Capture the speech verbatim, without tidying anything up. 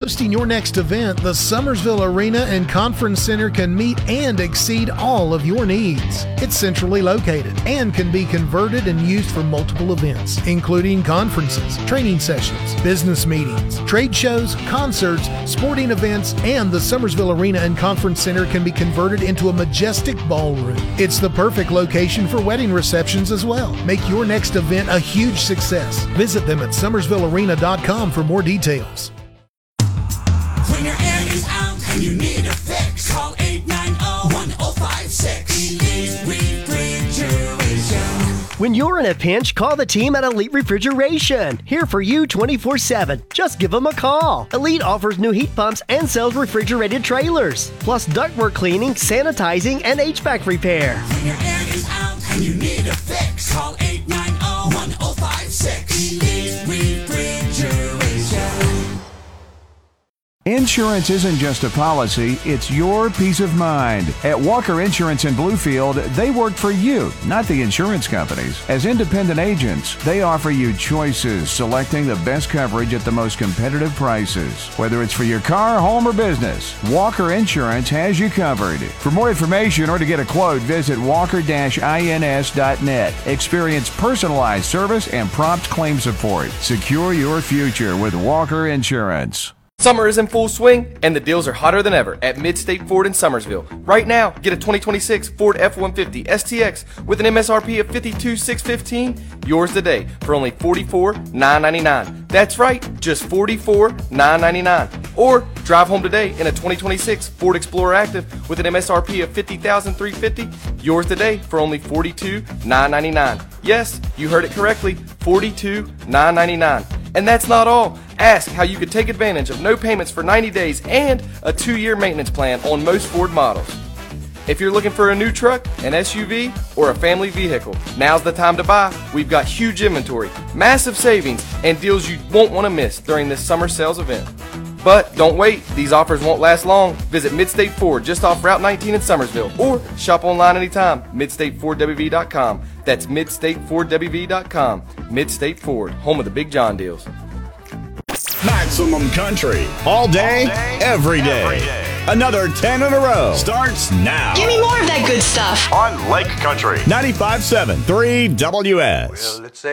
hosting your next event, the Summersville Arena and Conference Center can meet and exceed all of your needs. It's centrally located and can be converted and used for multiple events, including conferences, training sessions, business meetings, trade shows, concerts, sporting events, and the Summersville Arena and Conference Center can be converted into a majestic ballroom. It's the perfect location for wedding receptions as well. Make your next event a huge success. Visit them at summersville arena dot com for more details. When your air is out and you need a fix, call eight nine zero, one zero five six. Elite Refrigeration. When you're in a pinch, call the team at Elite Refrigeration. Here for you twenty-four seven. Just give them a call. Elite offers new heat pumps and sells refrigerated trailers, plus ductwork cleaning, sanitizing, and H V A C repair. When your air is out and you need a fix, call eight nine zero, one zero five six. Elite Refrigeration. Insurance isn't just a policy, it's your peace of mind. At Walker Insurance in Bluefield, they work for you, not the insurance companies. As independent agents, they offer you choices, selecting the best coverage at the most competitive prices. Whether it's for your car, home, or business, Walker Insurance has you covered. For more information or to get a quote, visit walker dash ins dot net. Experience personalized service and prompt claim support. Secure your future with Walker Insurance. Summer is in full swing, and the deals are hotter than ever at Midstate Ford in Summersville. Right now, get a twenty twenty-six Ford F one fifty S T X with an M S R P of fifty-two thousand six hundred fifteen dollars, yours today for only forty-four thousand nine hundred ninety-nine dollars. That's right, just forty-four thousand nine hundred ninety-nine dollars. Or drive home today in a twenty twenty-six Ford Explorer Active with an M S R P of fifty thousand three hundred fifty dollars, yours today for only forty-two thousand nine hundred ninety-nine dollars. Yes, you heard it correctly, forty-two thousand nine hundred ninety-nine dollars. And that's not all. Ask how you could take advantage of no payments for ninety days and a two-year maintenance plan on most Ford models. If you're looking for a new truck, an S U V, or a family vehicle, now's the time to buy. We've got huge inventory, massive savings, and deals you won't want to miss during this summer sales event. But don't wait, these offers won't last long. Visit Midstate Ford just off Route nineteen in Summersville, or shop online anytime, midstate ford w v dot com. That's midstate ford w v dot com. Midstate Ford, home of the Big John deals. Maximum Country, all day, all day every, day. every day. Another ten in a row starts now. Give me more of that good stuff on Lake Country ninety-five point seven three W S. Well, let's say